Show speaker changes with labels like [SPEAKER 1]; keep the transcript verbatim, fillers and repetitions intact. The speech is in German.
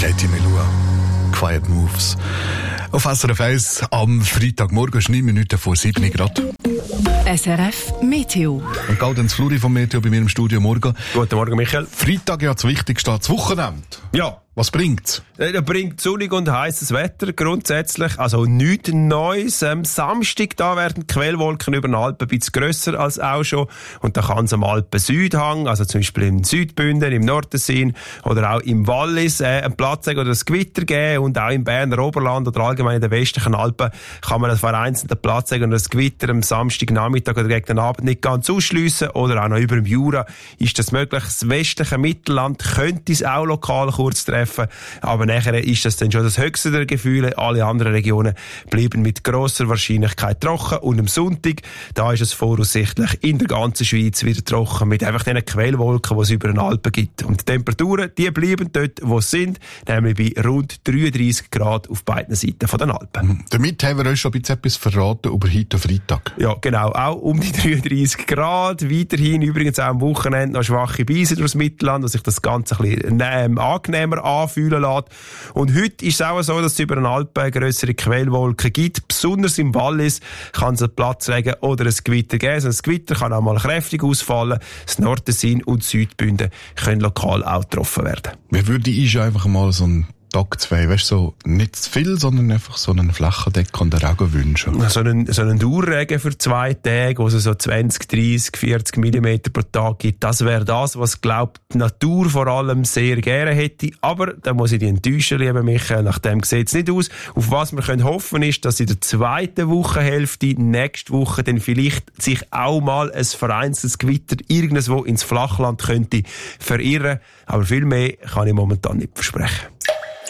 [SPEAKER 1] Katie Melua. Quiet Moves. Auf S R F eins am Freitagmorgen, neun Minuten vor sieben Grad.
[SPEAKER 2] S R F Meteo.
[SPEAKER 1] Und Gaudenz Fluri vom Meteo bei mir im Studio. Morgen.
[SPEAKER 3] Guten Morgen, Michael.
[SPEAKER 1] Freitag ja das Wichtigste, das Wochenende.
[SPEAKER 3] Ja.
[SPEAKER 1] Was bringt's?
[SPEAKER 3] Er bringt sonnig und heißes Wetter grundsätzlich, also nichts Neues. Am Samstag da werden die Quellwolken über den Alpen ein bisschen grösser als auch schon. Und da kann es am Alpen-Südhang, also zum Beispiel im Südbünden, im Nordtessin oder auch im Wallis, äh, einen Platz oder ein Gewitter geben. Und auch im Berner Oberland oder allgemein in den westlichen Alpen kann man einen vereinzelten Platz oder ein Gewitter am Samstagnachmittag oder gegen den Abend nicht ganz ausschliessen. Oder auch noch über dem Jura ist das möglich. Das westliche Mittelland könnte es auch lokal kurz treffen. Aber nachher ist das dann schon das höchste der Gefühle. Alle anderen Regionen bleiben mit grosser Wahrscheinlichkeit trocken. Und am Sonntag, da ist es voraussichtlich in der ganzen Schweiz wieder trocken, mit einfach den Quellwolken, die es über den Alpen gibt. Und die Temperaturen, die bleiben dort, wo sie sind, nämlich bei rund dreiunddreissig Grad auf beiden Seiten von den Alpen.
[SPEAKER 1] Mhm. Damit haben wir euch schon ein bisschen etwas verraten über heute Freitag.
[SPEAKER 3] Ja, genau. Auch um die dreiunddreissig Grad. Weiterhin übrigens auch am Wochenende noch schwache Beise durchs Mittelland, dass sich das Ganze ein bisschen ähm, angenehmer anfühlen lässt. Und heute ist es auch so, dass es über den Alpen grössere Quellwolken gibt. Besonders im Wallis kann es einen Platzregen oder ein Gewitter geben. Also ein Gewitter kann auch mal kräftig ausfallen. Das Nordtessin und Südbünden können lokal auch getroffen werden.
[SPEAKER 1] Wie würde ich einfach mal so ein Tag zwei, weißt du, so nicht zu viel, sondern einfach so einen flächendeckenden und den Regen wünschen.
[SPEAKER 3] So einen, so einen Dauerregen für zwei Tage, wo es so zwanzig, dreissig, vierzig Millimeter pro Tag gibt, das wäre das, was, glaubt, die Natur vor allem sehr gerne hätte. Aber da muss ich dich enttäuschen, lieber Michael, nach dem sieht es nicht aus. Auf was wir können hoffen ist, dass in der zweiten Wochenhälfte, nächste Woche, dann vielleicht sich auch mal ein vereinzeltes Gewitter irgendwo ins Flachland könnte verirren. Aber viel mehr kann ich momentan nicht versprechen.